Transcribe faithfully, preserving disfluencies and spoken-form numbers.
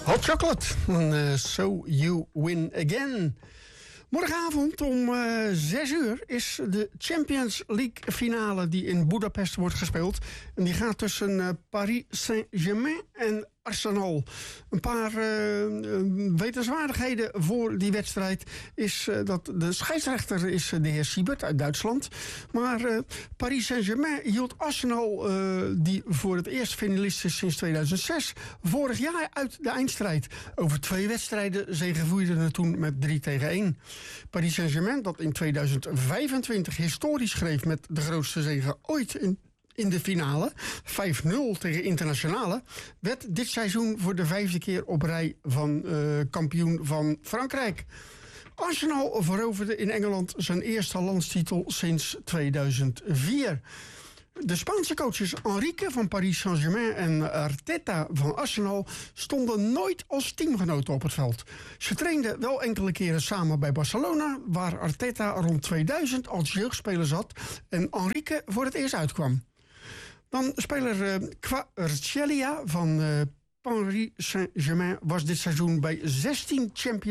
Hot Chocolate, uh, So You Win Again. Morgenavond om uh, zes uur is de Champions League finale die in Budapest wordt gespeeld. En die gaat tussen uh, Paris Saint-Germain en Arsenal. Een paar uh, wetenswaardigheden voor die wedstrijd is uh, dat de scheidsrechter is de heer Siebert uit Duitsland. Maar uh, Paris Saint-Germain hield Arsenal, uh, die voor het eerst finalist is sinds tweeduizend zes, vorig jaar uit de eindstrijd. Over twee wedstrijden zegevierde het toen met drie tegen één. Paris Saint-Germain, dat in tweeduizend vijfentwintig historisch schreef met de grootste zege ooit in In de finale, vijf nul tegen Internationale, werd dit seizoen voor de vijfde keer op rij van uh, kampioen van Frankrijk. Arsenal veroverde in Engeland zijn eerste landstitel sinds tweeduizend vier. De Spaanse coaches Enrique van Paris Saint-Germain en Arteta van Arsenal stonden nooit als teamgenoten op het veld. Ze trainden wel enkele keren samen bij Barcelona, waar Arteta rond tweeduizend als jeugdspeler zat en Enrique voor het eerst uitkwam. Dan speler uh, Kvaratskhelia van uh, Paris Saint-Germain was dit seizoen bij zestien Champions